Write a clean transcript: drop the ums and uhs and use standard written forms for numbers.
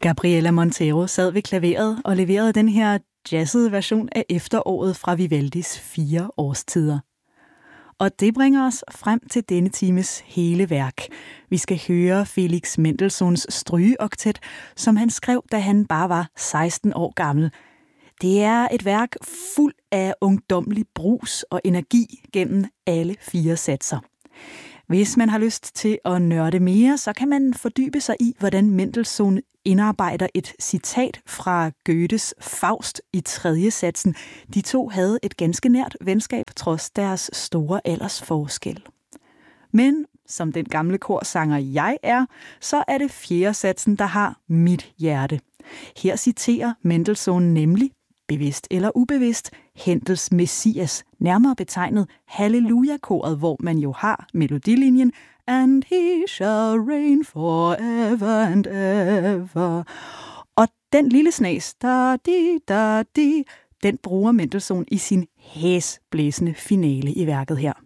Gabriela Montero sad ved klaveret og leverede den her jazzede version af Efteråret fra Vivaldis 4 årstider. Og det bringer os frem til denne times hele værk. Vi skal høre Felix Mendelssohns Strygeoktet, som han skrev, da han bare var 16 år gammel. Det er et værk fuld af ungdommelig brus og energi gennem alle 4 satser. Hvis man har lyst til at nørde mere, så kan man fordybe sig i, hvordan Mendelssohn indarbejder et citat fra Goethes Faust i 3. satsen. De to havde et ganske nært venskab, trods deres store aldersforskel. Men som den gamle korsanger jeg er, så er det 4. satsen, der har mit hjerte. Her citerer Mendelssohn nemlig, bevidst eller ubevidst, Händels Messias, nærmere betegnet Halleluja-koret, hvor man jo har melodilinjen And he shall reign forever and ever. Og den lille snas, da-di, den bruger Mendelssohn i sin hæsblæsende finale i værket her.